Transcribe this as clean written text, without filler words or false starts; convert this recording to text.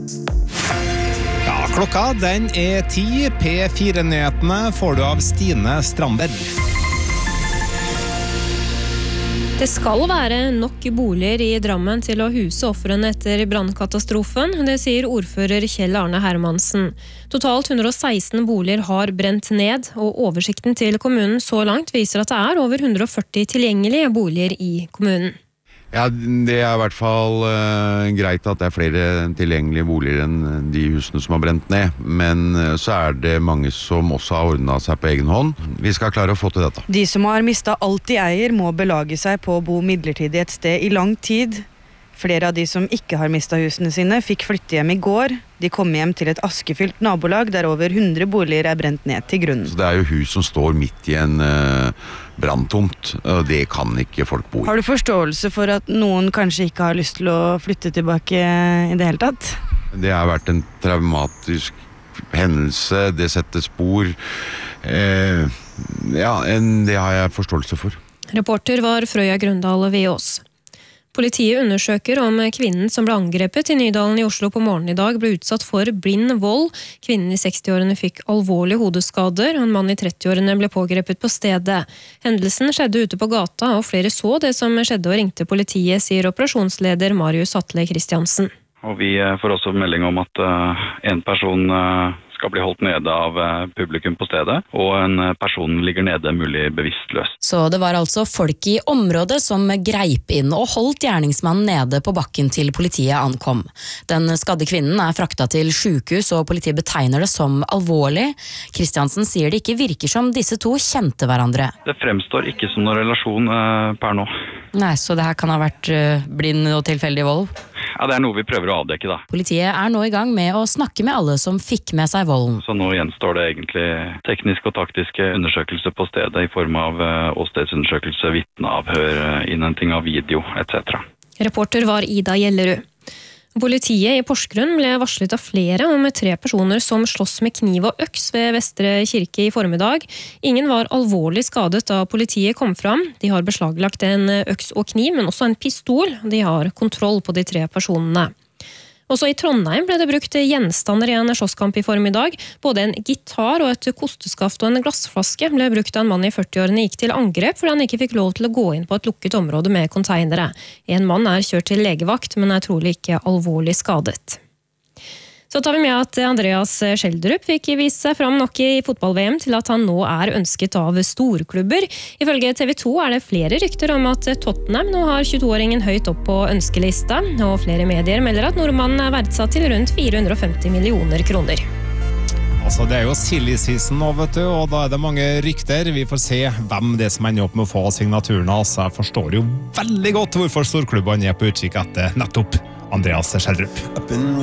Ja, klokka den 10. P4-nyhetene får du av Stine Strandberg. Det skal være nok boliger i Drammen til å huse ofrene etter brannkatastrofen, det sier ordfører Kjell Arne Hermansen. Totalt 116 boliger har brent ned, og oversikten til kommunen så langt viser at det er over 140 tilgjengelige boliger i kommunen. Ja, det er i hvert fall greit at det er flere tilgjengelige boliger enn de husene som har brent ned, men så er det mange som også har ordnet seg på egen hånd. Vi skal klare å få til dette. De som har mistet alt de eier må belage seg på å bo midlertidig et sted i lang tid. Flere av de som ikke har mistet husene sine fikk flytte hjem i går. De kom hjem til et askefylt nabolag der over 100 boliger er brent ned til grunnen. Så det er jo hus som står midt i en branntomt, og det kan ikke folk bo i. Har du forståelse for at noen kanskje ikke har lyst til å flytte tilbake i det hele tatt? Det har vært en traumatisk hendelse, det setter spor. Det har jeg forståelse for. Reporter var Frøya Grøndal ved oss. Politiet undersøker om kvinnen som ble angrepet i Nydalen i Oslo på morgenen i dag ble utsatt for blind vold. Kvinnen i 60-årene fikk alvorlige hodeskader, og en mann i 30-årene ble pågrepet på stedet. Hendelsen skjedde ute på gata, og flere så det som skjedde og ringte politiet, sier operasjonsleder Marius Atle Kristiansen. Og vi får også melding om at en person skal bli holdt nede av publikum på stedet, og en person ligger nede mulig bevisstløst. Så det var altså folk i området som greip inn og holdt gjerningsmannen nede på bakken til politiet ankom. Den skadde kvinnen er frakta til sykehus, og politiet betegner det som alvorlig. Kristiansen sier det ikke virker som disse to kjente hverandre. Det fremstår ikke som noen relasjon per nå. Nei, så det her kan ha vært blind og tilfeldig vold? Ja, det er noe vi prøver å avdekke da. Politiet er nå i gang med å snakke med alle som fikk med seg volden. Så nå gjenstår det egentlig tekniske og taktiske undersøkelser på stedet i form av åstedsundersøkelse, vitneavhør, innhenting av video, etc. Reporter var Ida Gjellerud. Politiet i Porsgrunn ble varslet av flere om 3 personer som slåss med kniv og øks ved Vestre kirke i formiddag. Ingen var alvorlig skadet da politiet kom fram. De har beslaglagt en øks og kniv, men også en pistol. De har kontroll på de 3 personene. Også i Trondheim ble det brukt gjenstander i en slåsskamp i formiddag. Både en gitar og et kosteskaft og en glassflaske ble brukt da en mann i 40-årene gikk til angrep fordi han ikke fikk lov til å gå inn på et lukket område med konteinere. En mann er kjørt til legevakt, men er trolig ikke alvorlig skadet. Så tar vi med at Andreas Schjelderup fikk vise seg fram nok i fotball-VM til at han nå er ønsket av storklubber. Ifølge TV 2 er det flere rykter om at Tottenham nå har 22-åringen høyt opp på ønskelista, og flere medier melder at nordmannen er verdsatt til rundt 450 millioner kroner. Altså, det er jo silly season nå, vet du, og da er det mange rykter. Vi får se hvem det som ender opp med å få signaturen. Altså, jeg forstår jo veldig godt hvorfor storklubbene er på utkikk etter nettopp Andreas Schjelderup.